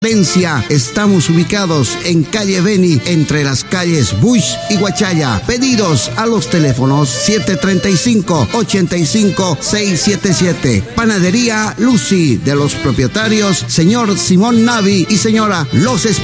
Estamos ubicados en calle Beni, entre las calles Bush y Guachaya. Pedidos a los teléfonos 735-85-677. Panadería Lucy, de los propietarios señor Simón Navi y señora Los